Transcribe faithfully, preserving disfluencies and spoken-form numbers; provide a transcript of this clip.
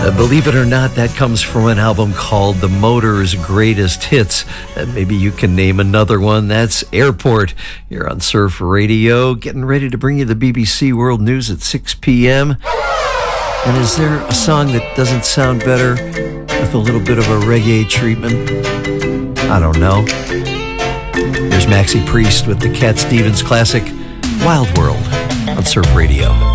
Uh, believe it or not, that comes from an album called The Motor's Greatest Hits. And maybe you can name another one. That's Airport. You're on Surf Radio, getting ready to bring you the B B C World News at six p.m. And is there a song that doesn't sound better with a little bit of a reggae treatment? I don't know. Here's Maxi Priest with the Cat Stevens classic, Wild World, on Surf Radio.